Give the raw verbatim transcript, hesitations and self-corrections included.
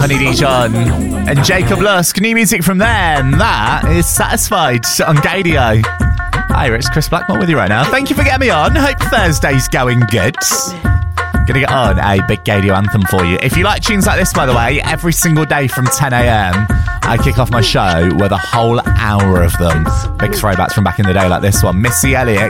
Honey Dijon and Jacob Lusk. New music from them. That is Satisfied on Gadio. Hi, it's Chris Blackmore with you right now. Thank you for getting me on. Hope Thursday's going good. Gonna get on a big Gadio anthem for you. If you like tunes like this, by the way, every single day from ten a.m, I kick off my show with a whole hour of them. Big throwbacks from back in the day like this one. Missy Elliott,